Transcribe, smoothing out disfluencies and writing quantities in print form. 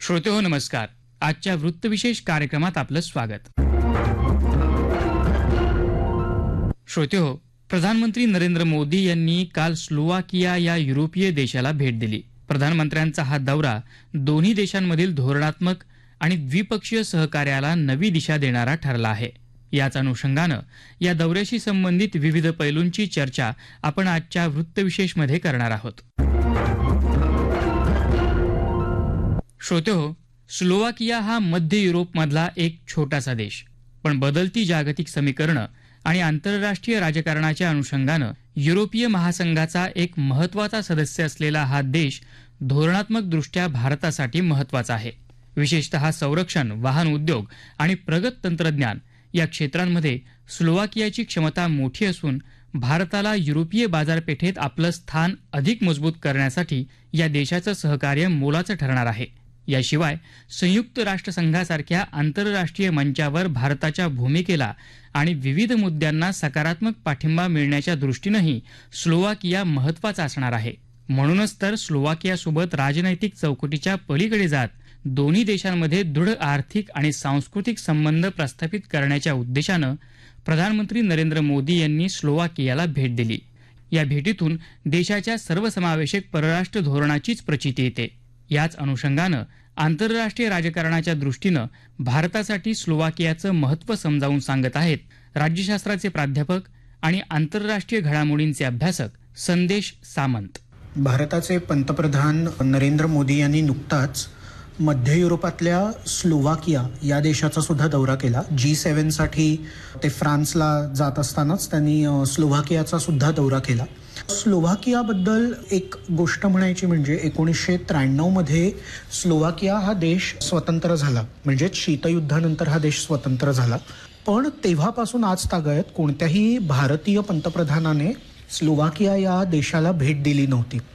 श्रोतेहो नमस्कार. आजच्या वृत्तविशेष कार्यक्रमात आपलं स्वागत. श्रोतेहो, प्रधानमंत्री नरेंद्र मोदी यांनी काल स्लोवाकिया या युरोपीय देशाला भेट दिली. प्रधानमंत्र्यांचा हा दौरा दोन्ही देशांमधील धोरणात्मक आणि द्विपक्षीय सहकार्याला नवी दिशा देणारा ठरला आहे. याच अनुषंगानं या दौऱ्याशी संबंधित विविध पैलूंची चर्चा आपण आजच्या वृत्तविशेषमध्ये करणार आहोत. श्रोतेहो, स्लोवाकिया हा मध्य युरोपमधला एक छोटासा देश, पण बदलती जागतिक समीकरणं आणि आंतरराष्ट्रीय राजकारणाच्या अनुषंगानं युरोपीय महासंघाचा एक महत्त्वाचा सदस्य असलेला हा देश धोरणात्मक दृष्ट्या भारतासाठी महत्त्वाचा आहे. विशेषतः संरक्षण, वाहन उद्योग आणि प्रगत तंत्रज्ञान या क्षेत्रांमध्ये स्लोवाकियाची क्षमता मोठी असून भारताला युरोपीय बाजारपेठेत आपलं स्थान अधिक मजबूत करण्यासाठी या देशाचं सहकार्य मोलाचं ठरणार आहे. याशिवाय संयुक्त राष्ट्रसंघासारख्या आंतरराष्ट्रीय मंचावर भारताच्या भूमिकेला आणि विविध मुद्द्यांना सकारात्मक पाठिंबा मिळण्याच्या दृष्टीनंही स्लोवाकिया महत्त्वाचा असणार आहे. म्हणूनच तर स्लोवाकियासोबत राजनैतिक चौकटीच्या पलीकडे जात दोन्ही देशांमध्ये दृढ आर्थिक आणि सांस्कृतिक संबंध प्रस्थापित करण्याच्या उद्देशानं प्रधानमंत्री नरेंद्र मोदी यांनी स्लोवाकियाला भेट दिली. या भेटीतून देशाच्या सर्वसमावेशक परराष्ट्र धोरणाचीच प्रचिती येते. याच अनुषंगानं आंतरराष्ट्रीय राजकारणाच्या दृष्टीनं भारतासाठी स्लोवाकियाचं महत्त्व समजावून सांगत आहेत राज्यशास्त्राचे प्राध्यापक आणि आंतरराष्ट्रीय घडामोडींचे अभ्यासक संदेश सामंत. भारताचे पंतप्रधान नरेंद्र मोदी यांनी नुकताच मध्य युरोपातल्या स्लोवाकिया या देशाचा सुद्धा दौरा केला. G7 साठी ते फ्रान्सला जात असतानाच त्यांनी स्लोवाकियाचा सुद्धा दौरा केला. स्लोवाकियाबद्दल एक गोष्ट म्हणायची म्हणजे 1993 मध्ये स्लोवाकिया हा देश स्वतंत्र झाला, म्हणजे शीतयुद्धानंतर हा देश स्वतंत्र झाला. पण तेव्हापासून आज तागायत कोणत्याही भारतीय पंतप्रधानाने स्लोवाकिया या देशाला भेट दिली नव्हती.